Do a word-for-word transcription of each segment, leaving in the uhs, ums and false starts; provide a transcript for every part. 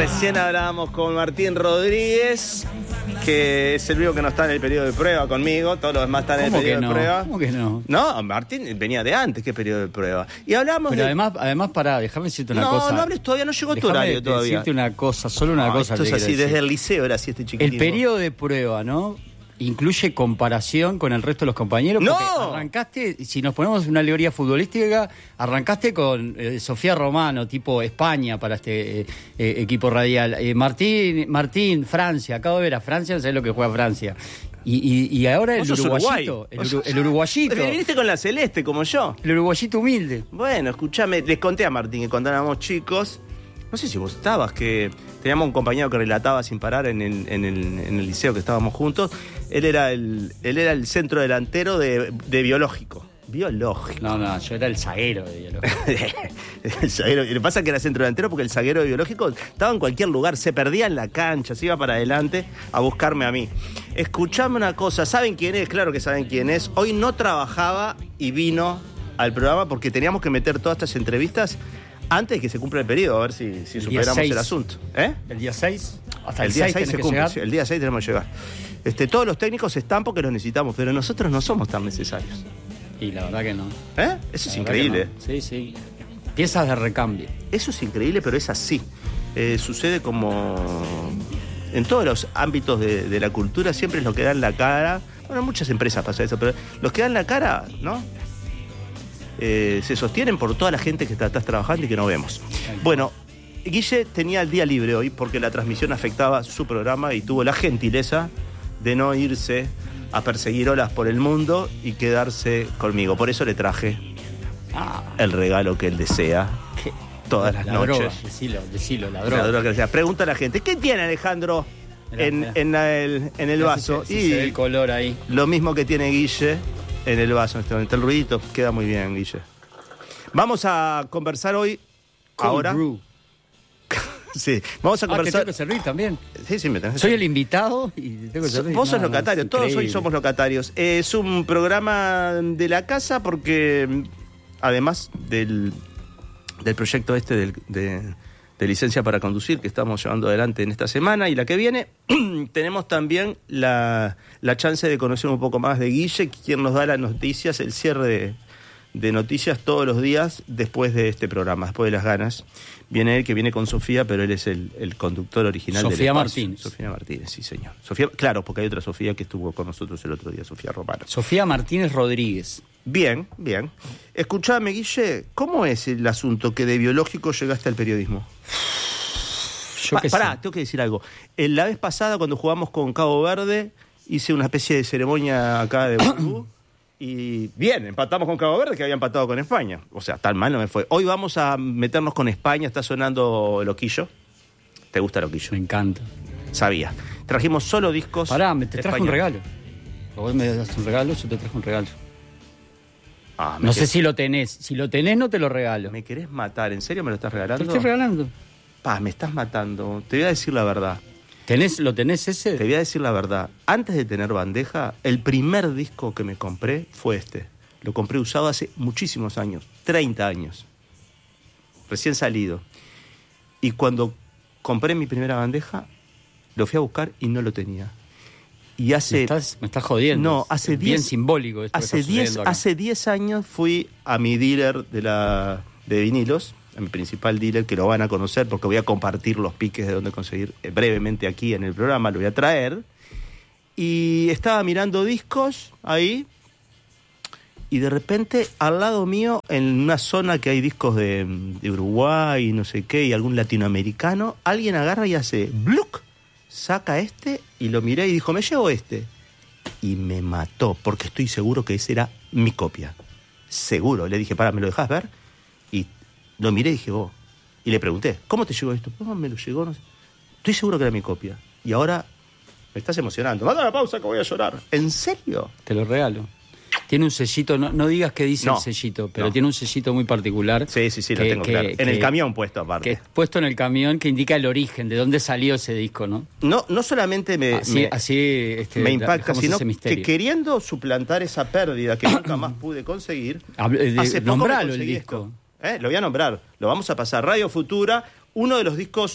Recién hablábamos con Martín Rodríguez, que es el único que no está en el periodo de prueba conmigo. Todos los demás están en el periodo no? de prueba. ¿Cómo que no? No, Martín venía de antes, ¿qué periodo de prueba? Y hablamos Pero de... además, además pará, déjame decirte una no, cosa. No, no hables todavía, no llegó tu Déjame horario todavía. decirte una cosa, solo una no, cosa. Esto es así, decir. desde el liceo era así este chiquitito. El periodo de prueba, ¿no? Incluye comparación con el resto de los compañeros. ¡No! Porque arrancaste, si nos ponemos una alegoría futbolística, arrancaste con eh, Sofía Romano, tipo España para este eh, eh, equipo radial. Eh, Martín, Martín, Francia, acabo de ver a Francia, no sé lo que juega Francia. Y, y, y ahora el uruguayito, el, uru, el uruguayito. Pero viniste con la celeste, como yo. El uruguayito humilde. Bueno, escúchame, les conté a Martín que cuando éramos chicos, no sé si vos estabas, que teníamos un compañero que relataba sin parar en el, en el, en el liceo que estábamos juntos. Él era el, él era el centro delantero de, de biológico. Biológico. No, no, yo era el zaguero de biológico. El zaguero. Y le pasa que era centro delantero porque el zaguero de biológico estaba en cualquier lugar, se perdía en la cancha, se iba para adelante a buscarme a mí. Escuchame una cosa, ¿saben quién es? Claro que saben quién es. Hoy no trabajaba y vino al programa porque teníamos que meter todas estas entrevistas antes de que se cumpla el periodo, a ver si, si superamos el asunto. ¿Eh? ¿El día seis? Hasta el, el día seis, seis se que cumple, llegar. Sí, el día seis tenemos que llegar. Este, todos los técnicos están porque los necesitamos, pero nosotros no somos tan necesarios. Y la verdad que no. ¿Eh? Eso es La increíble. no. Sí, sí. Piezas de recambio. Eso es increíble, pero es así. Eh, sucede como en todos los ámbitos de, de la cultura, siempre es lo que dan la cara. Bueno, en muchas empresas pasa eso, pero los que dan la cara, ¿no? Eh, se sostienen por toda la gente que está, está trabajando y que no vemos. Bueno, Guille tenía el día libre hoy porque la transmisión afectaba su programa y tuvo la gentileza de no irse a perseguir olas por el mundo y quedarse conmigo. Por eso le traje ah. el regalo que él desea. ¿Qué? Todas las la noches. Droga, decilo, decilo, la droga. La droga que desea. Pregunta a la gente, ¿qué tiene Alejandro mirá, en, mirá. en, la, el, en el Mirá vaso? Si se, si y se ve el color ahí. Lo mismo que tiene Guille en el vaso en este momento. El ruidito queda muy bien, Guille. Vamos a conversar hoy, Cold ahora. Brew. Sí, vamos a Ah, que conversar. tengo que servir también. Sí, sí, me tenés que Soy servir. el invitado y tengo que servir. Vos sos No, locatario, es todos hoy increíble. somos locatarios. Es un programa de la casa porque, además del, del proyecto este del, de, de licencia para conducir que estamos llevando adelante en esta semana y la que viene, tenemos también la, la chance de conocer un poco más de Guille, quien nos da las noticias, el cierre de, de noticias todos los días después de este programa, después de las ganas. Viene él, que viene con Sofía, pero él es el, el conductor original del Sofía espacio. Martínez. Sofía Martínez, sí, señor. Sofía, claro, porque hay otra Sofía que estuvo con nosotros el otro día, Sofía Romano. Sofía Martínez Rodríguez. Bien, bien. Escuchame, Guille, ¿cómo es el asunto que de biológico llegaste al periodismo? Yo Pa- qué pará, sé. tengo que decir algo. En la vez pasada, cuando jugamos con Cabo Verde, hice una especie de ceremonia acá de Bambú. Y bien, empatamos con Cabo Verde, que había empatado con España. O sea, tan mal no me fue. Hoy vamos a meternos con España, está sonando Loquillo. ¿Te gusta Loquillo? Me encanta. Sabía. Trajimos solo discos. Pará, me te traje un españoles. regalo. O vos me das un regalo, yo te traje un regalo. Ah, me No quer- sé si lo tenés. Si lo tenés, no te lo regalo. ¿Me querés matar? ¿En serio me lo estás Te regalando? lo estoy regalando. Pa, me estás matando. Te voy a decir la verdad. ¿Tenés, ¿Lo tenés ese? Te voy a decir la verdad. Antes de tener bandeja, el primer disco que me compré fue este. Lo compré usado hace muchísimos años, treinta años. Recién salido. Y cuando compré mi primera bandeja, lo fui a buscar y no lo tenía. Y hace... Me estás, me estás jodiendo. No, hace Es bien diez simbólico esto que Hace está diez sucediendo acá. hace diez años fui a mi dealer de la de vinilos, a mi principal dealer, que lo van a conocer porque voy a compartir los piques de dónde conseguir eh, brevemente aquí en el programa, lo voy a traer. Y estaba mirando discos ahí y de repente al lado mío, en una zona que hay discos de, de Uruguay y no sé qué, y algún latinoamericano, alguien agarra y hace ¡bluc! Saca este y lo miré y dijo, me llevo este. Y me mató, porque estoy seguro que esa era mi copia. Seguro. Le dije, pará, ¿me lo dejás ver? Y lo miré y dije, vos. Y le pregunté, ¿cómo te llegó esto? ¿Cómo me lo llegó? No sé. Estoy seguro que era mi copia. Y ahora me estás emocionando. Manda la pausa que voy a llorar. ¿En serio? Te lo regalo. Tiene un sellito, no, no digas que dice No, el sellito, pero no. tiene un sellito muy particular. Sí, sí, sí, lo que- tengo que- claro. En que- el camión puesto aparte. Que es puesto en el camión, que indica el origen, de dónde salió ese disco, ¿no? No, no solamente me, Así, me, así este, me impacta, dejamos sino ese que misterio. queriendo suplantar esa pérdida que nunca más pude conseguir, Hable- de- hace poco me nombralo el conseguí disco. esto. ¿Eh? Lo voy a nombrar. Lo vamos a pasar. Radio Futura, uno de los discos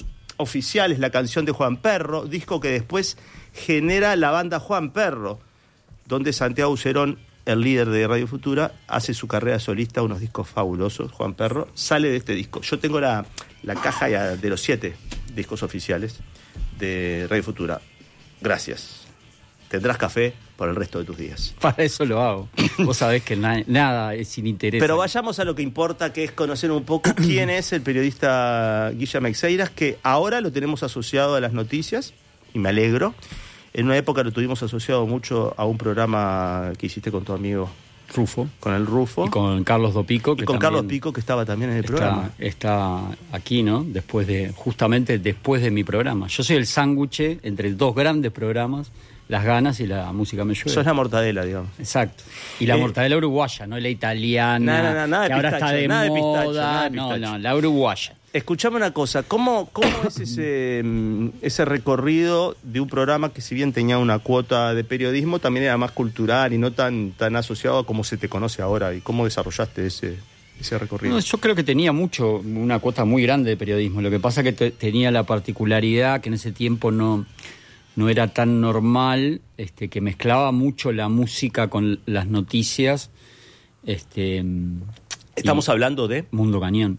oficial es la canción de Juan Perro, disco que después genera la banda Juan Perro, donde Santiago Ucerón, el líder de Radio Futura, hace su carrera solista, unos discos fabulosos. Juan Perro sale de este disco. Yo tengo la, la caja ya de los siete discos oficiales de Radio Futura. Gracias. Tendrás café por el resto de tus días. Para eso lo hago. Vos sabés que na- nada es sin interés. Pero vayamos a lo que importa, que es conocer un poco quién es el periodista GuillermoEixeiras, que ahora lo tenemos asociado a las noticias, y me alegro. En una época lo tuvimos asociado mucho a un programa que hiciste con tu amigo Rufo. Con el Rufo. Y con Carlos Dopico. Y que con Carlos Pico, que estaba también en el está, programa. Está aquí, ¿no? Después de, justamente después de mi programa. Yo soy el sándwich entre dos grandes programas, Las Ganas y La Música Me Llueve. Eso es la mortadela, digamos. Exacto. Y la Eh, mortadela uruguaya, no la italiana. No, no, no, nada de que ahora pistacho, está de nada de moda. pistacho, nada de no, pistacho. no, la uruguaya. Escuchame una cosa, ¿cómo, cómo es ese, mm, ese recorrido de un programa que, si bien tenía una cuota de periodismo, también era más cultural y no tan, tan asociado a cómo se te conoce ahora? ¿Y cómo desarrollaste ese, ese recorrido? No, yo creo que tenía mucho, una cuota muy grande de periodismo. Lo que pasa es que te- tenía la particularidad que en ese tiempo no, no era tan normal, este, que mezclaba mucho la música con las noticias. Este, Estamos y hablando de... Mundo Cañón.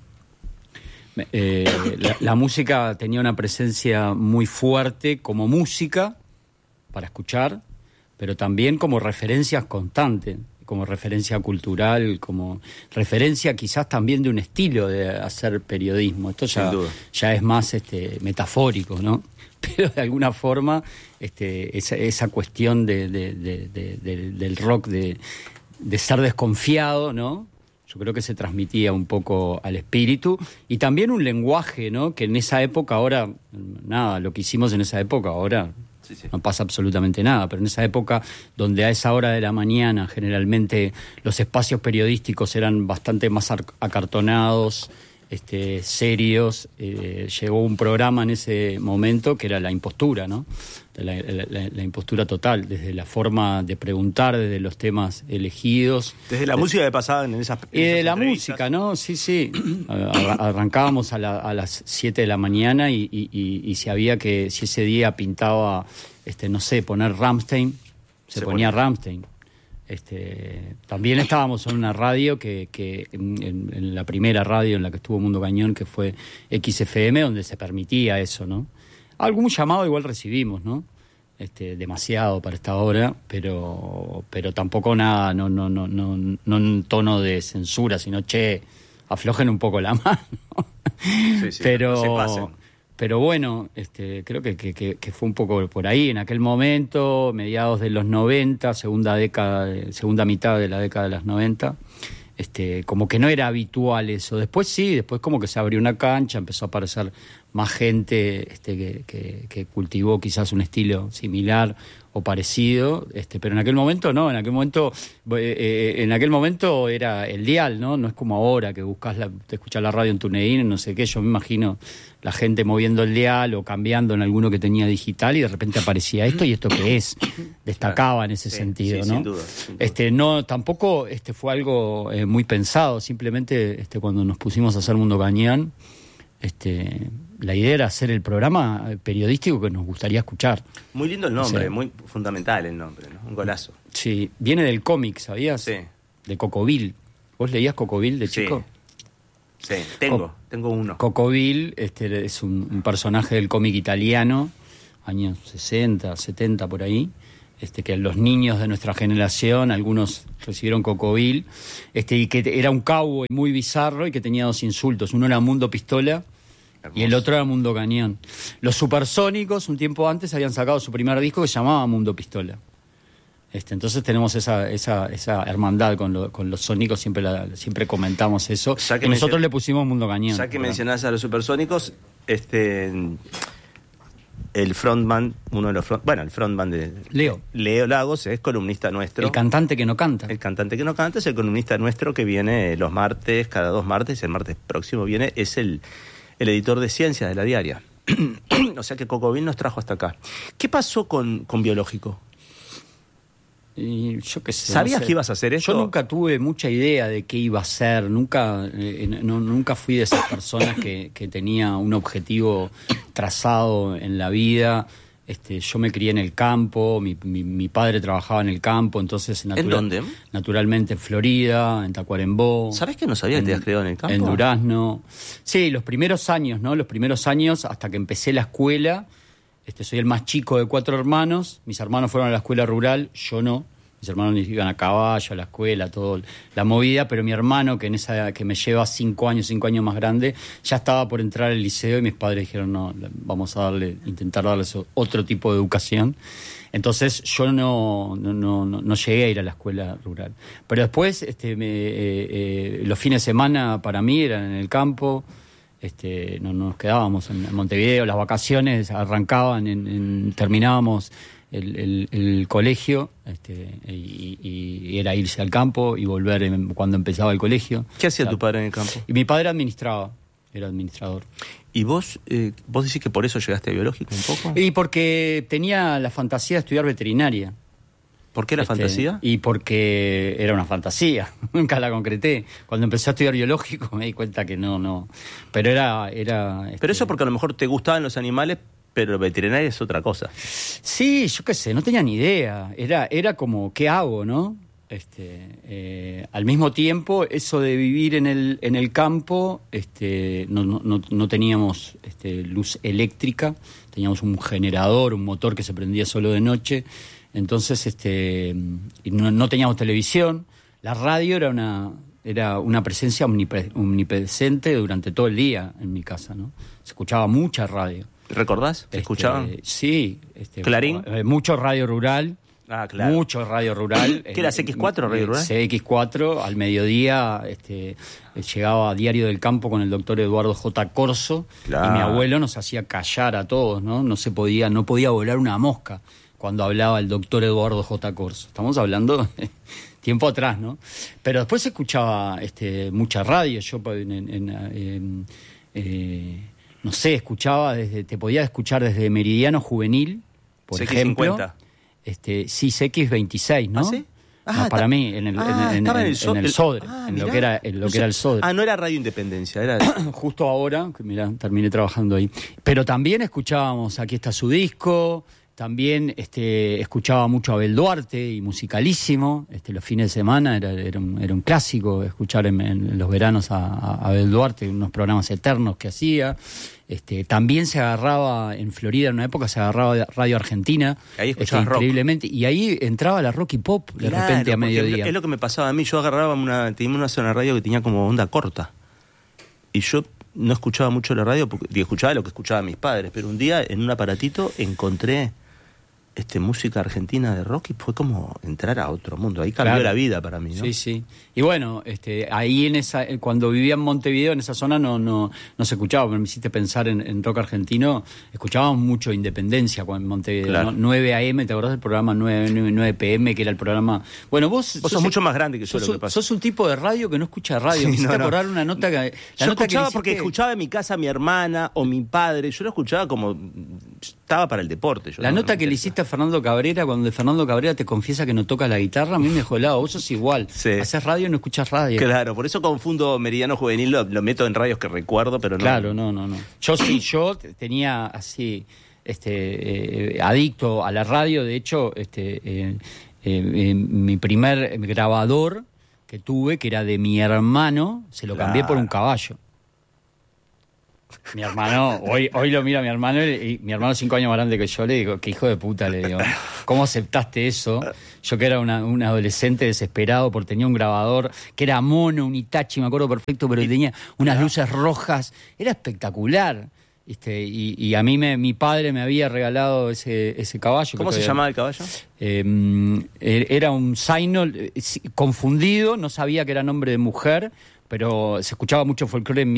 Eh, la, la música tenía una presencia muy fuerte como música para escuchar, pero también como referencias constantes, como referencia cultural, como referencia quizás también de un estilo de hacer periodismo. Esto ya, Sin duda. ya es más este, metafórico, ¿no? Pero de alguna forma este, esa, esa cuestión de, de, de, de, de, del rock de, de ser desconfiado, ¿no? Yo creo que se transmitía un poco al espíritu y también un lenguaje, ¿no? Que en esa época ahora, nada, lo que hicimos en esa época ahora Sí, sí. no pasa absolutamente nada, pero en esa época donde a esa hora de la mañana generalmente los espacios periodísticos eran bastante más ar- acartonados, este, serios, eh, llegó un programa en ese momento que era la impostura, ¿no? La, la, la, la impostura total, desde la forma de preguntar, desde los temas elegidos. Desde la música que pasaban en esas, en Y de esas la entrevistas. música, ¿no? Sí, sí. Ar- Arrancábamos a, la- a las siete de la mañana y, y, y, y si había que, si ese día pintaba, este, no sé, poner Rammstein, se, Se ponía ponía. Rammstein. Este, también estábamos en una radio que, que en, en- en la primera radio en la que estuvo Mundo Cañón, que fue X F M, donde se permitía eso, ¿no? Algún llamado igual recibimos, ¿no? Este, demasiado para esta hora, pero pero tampoco nada, no no no no no en tono de censura, sino che, aflojen un poco la mano. Sí, sí, pero no se pasen. pero bueno, este, creo que, que, que, que fue un poco por ahí en aquel momento, mediados de los noventa, segunda década, de- segunda mitad de la década de los noventa. Este, como que no era habitual eso. Después sí, después como que se abrió una cancha, empezó a aparecer más gente este, que, que, que cultivó quizás un estilo similar o parecido, este, pero en aquel momento no, en aquel momento eh, eh, en aquel momento era el dial, ¿no? No es como ahora que buscas la, te escuchas la radio en TuneIn, no sé qué, yo me imagino la gente moviendo el dial o cambiando en alguno que tenía digital y de repente aparecía esto y esto qué es, destacaba en ese Sí, sentido, sí, ¿no? sin duda, sin duda. Este, no, tampoco este fue algo eh, muy pensado, simplemente este, cuando nos pusimos a hacer Mundo Cañón, este, la idea era hacer el programa periodístico que nos gustaría escuchar. Muy lindo el nombre, Sí. muy fundamental el nombre, ¿no? Un golazo. Sí, viene del cómic, ¿sabías? Sí. De Cocoville. ¿Vos leías Cocoville de Sí. chico? Sí, tengo, Co- tengo uno. Cocoville este, es un, un personaje del cómic italiano, años sesenta, setenta por ahí, este, que los niños de nuestra generación, algunos recibieron Cocoville, este, y que era un cowboy muy bizarro y que tenía dos insultos. Uno era Mundo Pistola Hermoso. y el otro era Mundo Cañón. Los Supersónicos, un tiempo antes, habían sacado su primer disco que se llamaba Mundo Pistola. Este, entonces tenemos esa, esa, esa hermandad con, lo- con los sónicos, siempre, la, siempre comentamos eso. Ya que Y nosotros mencion- le pusimos Mundo Cañón. Ya que ¿verdad? mencionás a los Supersónicos, este, el frontman, uno de los front, bueno, el frontman de Leo. Leo Lagos es columnista nuestro. El cantante que no canta. El cantante que no canta es el columnista nuestro que viene los martes, cada dos martes, el martes próximo viene, es el, el editor de ciencias de la diaria. O sea que Cocoville nos trajo hasta acá. ¿Qué pasó con, con Biológico? Y yo qué sé. ¿Sabías no sé. que ibas a hacer esto? Yo nunca tuve mucha idea de qué iba a hacer. Nunca, eh, no, nunca fui de esas personas que, que tenía un objetivo trazado en la vida. Este, yo me crié en el campo, mi, mi, mi padre trabajaba en el campo, entonces... Natural, ¿En dónde? Naturalmente en Florida, en Tacuarembó. ¿Sabés que no sabía en, que te habías criado en el campo? En Durazno. Sí, los primeros años, ¿no? Los primeros años hasta que empecé la escuela. Este, soy el más chico de cuatro hermanos. Mis hermanos fueron a la escuela rural, yo no. Mis hermanos iban a caballo, a la escuela, todo la movida, pero mi hermano, que en esa que me lleva cinco años, cinco años más grande, ya estaba por entrar al liceo y mis padres dijeron, no, vamos a darle, intentar darles otro tipo de educación. Entonces yo no, no, no, no llegué a ir a la escuela rural. Pero después, este, me, eh, eh, los fines de semana para mí eran en el campo. Este, no, no nos quedábamos en Montevideo, las vacaciones arrancaban, en, en, terminábamos el, el, el colegio, este, y, y era irse al campo y volver en, cuando empezaba el colegio. ¿Qué hacía o sea, tu padre en el campo? Y mi padre administraba, era administrador. ¿Y vos, eh, vos decís que por eso llegaste a biológico un poco? Y porque tenía la fantasía de estudiar veterinaria. ¿Por qué la Este, fantasía? Y porque era una fantasía, nunca la concreté. Cuando empecé a estudiar biológico me di cuenta que no, no. Pero era... era este... Pero eso porque a lo mejor te gustaban los animales, pero veterinaria es otra cosa. Sí, yo qué sé, no tenía ni idea. Era, era como, ¿qué hago, no? Este, eh, al mismo tiempo, eso de vivir en el, en el campo, este, no, no, no, no teníamos este, luz eléctrica, teníamos un generador, un motor que se prendía solo de noche. Entonces, este, no, no teníamos televisión. La radio era una, era una presencia omnipre, omnipresente durante todo el día en mi casa, ¿no? Se escuchaba mucha radio. ¿Recordás? ¿Te Este, escuchaban? Sí. Este, ¿Clarín? Eh, mucho radio rural. Ah, claro. Mucho radio rural. ¿Qué era, C X cuatro radio rural? C X cuatro, al mediodía este, llegaba a Diario del Campo con el doctor Eduardo J. Corso, claro. Y mi abuelo nos hacía callar a todos, ¿no? No se podía, no podía volar una mosca cuando hablaba el doctor Eduardo J. Corso. Estamos hablando de tiempo atrás, ¿no? Pero después se escuchaba este, mucha radio. Yo en, en, en, en eh, no sé, escuchaba desde, te podía escuchar desde Meridiano Juvenil, por C X ejemplo. cincuenta. Este, sí, C X veintiséis, ¿no? ¿Ah, sí? Ah, no, para está... mí, en el, ah, en, en, en, en el, el, so... en el Sodre, ah, en mirá. lo que era, en lo que era el Sodre. Ah, no era Radio Independencia, era... Justo ahora, que mirá, terminé trabajando ahí. Pero también escuchábamos Aquí está su disco, también este, escuchaba mucho a Abel Duarte y Musicalísimo, este, los fines de semana era, era, un, era un clásico escuchar en, en los veranos a, a Abel Duarte, unos programas eternos que hacía. Este, también se agarraba en Florida en una época, se agarraba Radio Argentina, ahí este, increíblemente, y ahí entraba la rock y pop de claro, repente a mediodía. Es lo que me pasaba a mí, yo agarraba una, tenía una zona de radio que tenía como onda corta, y yo no escuchaba mucho la radio, porque digo, escuchaba lo que escuchaban mis padres, pero un día en un aparatito encontré este música argentina de rock y fue como entrar a otro mundo, ahí cambió claro. La vida para mí, ¿no? Sí, sí. Y bueno, este, ahí en esa, cuando vivía en Montevideo, en esa zona no, no, no se escuchaba, pero me hiciste pensar en, en rock argentino, escuchábamos mucho Independencia en Montevideo, claro. ¿no? nueve a eme, ¿te acordás del programa nueve, nueve pe eme, que era el programa? Bueno, vos... Vos sos, sos mucho más grande que yo, sos, lo que pasa. Sos un tipo de radio que no escucha radio, sí, me hiciste no, no. acordar una nota que... La yo nota escuchaba que hiciste... porque escuchaba en mi casa a mi hermana o mi padre, yo lo escuchaba como... estaba para el deporte. Yo la no, nota no que le hiciste a Fernando Cabrera, cuando Fernando Cabrera te confiesa que no toca la guitarra, a mí me dejó helado, vos sos igual. Sí. Haces radio y no escuchas radio. Claro, por eso confundo Meridiano Juvenil, lo, lo meto en radios que recuerdo, pero no. Claro, no, no, no. Yo sí, yo tenía así, este, eh, adicto a la radio, de hecho, este, eh, eh, eh, mi primer grabador que tuve, que era de mi hermano, se lo cambié claro. por un caballo. Mi hermano, hoy hoy lo mira mi hermano, y mi hermano cinco años más grande que yo, le digo, qué hijo de puta, le digo, ¿cómo aceptaste eso? Yo que era una, un adolescente desesperado porque tenía un grabador que era mono, un Hitachi, me acuerdo perfecto, pero tenía unas luces rojas, era espectacular. Este, y, y a mí me, mi padre me había regalado ese, ese caballo. ¿Cómo se todavía, llamaba el caballo? Eh, era un Zainol, eh, confundido, no sabía que era nombre de mujer, pero se escuchaba mucho folclore en mi